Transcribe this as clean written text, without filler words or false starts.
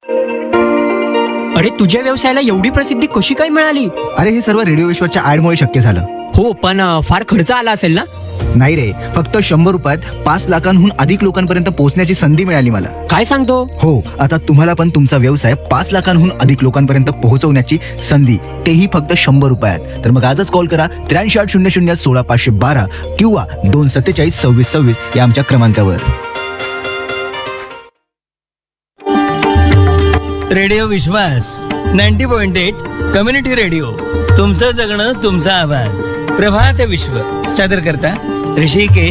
अरे तुझ्या व्यवसायाला एवढी प्रसिद्धी कशी काय मिळाली? अरे हे सर्व रेडिओ विश्वाच्या ऍडमुळे शक्य झालं. हो, पण फार खर्च आला असेल ना? नाही रे, फक्त 100 रुपयात 5 लाखांहून अधिक लोकांपर्यंत पोहोचण्याची संधी मिळाली मला. काय सांगतो? हो, आता तुम्हाला पण तुमचा व्यवसाय 5 लाखांहून अधिक लोकांपर्यंत पोहोचवण्याची संधी, तेही फक्त 100 रुपयात. तर मग आजच कॉल करा 83800016 किंवा 2472626 या आमच्या क्रमांकावर. रेडिओ विश्वास 90.8 कम्युनिटी रेडिओ. तुमचं जगणं तुमचा आवाज. प्रभात विश्व सादर करता ऋषिकेश